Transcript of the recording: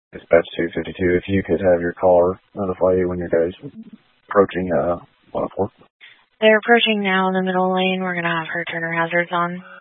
Dispatch 252, if you could have your caller notify you when your guys approaching 104. They're approaching now in the middle lane. We're going to have her turn her hazards on.